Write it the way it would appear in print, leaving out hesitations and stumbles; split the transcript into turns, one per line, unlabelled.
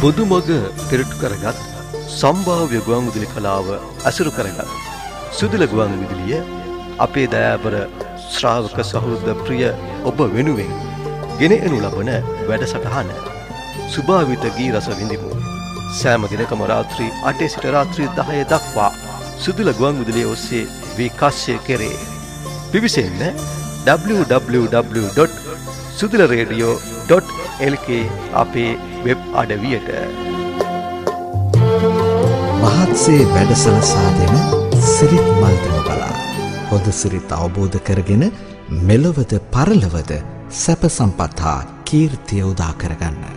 බොදුමග පෙරටු කරගත් සම්භාව්‍ය ගුවන්විදුලි කලාව අසුරු කරගත් සුදුල ගුවන්විදුලිය අපේ දයාබර ශ්‍රාවක සහෘද ප්‍රිය ඔබ වෙනුවෙන් ගෙන එනු ලබන වැඩසටහන සුභාවිත ගී රස විඳිමු. සෑම දිනකම රාත්‍රී 8 සිට රාත්‍රී 10 දක්වා සුදුල ගුවන්විදුලිය ඔස්සේ විකාශය කෙරේ. පිවිසෙන්න www.sudularadio.lk අපේ වෙබ් අඩවියට.
මහත්සේ වැඩසලසා දෙන සිරිත් මල්දම බලා හොඳ සිරිත් අවබෝධ කරගෙන මෙලොවද පරලොවද සැප සම්පත් හා කීර්තිය උදා කරගන්න.